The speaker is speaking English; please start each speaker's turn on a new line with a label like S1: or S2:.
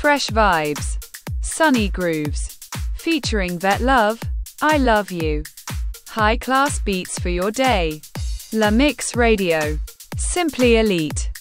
S1: Fresh vibes. Sunny grooves. Featuring Vet Love, I Love You. High-class beats for your day. La Mix Radio. Simply elite.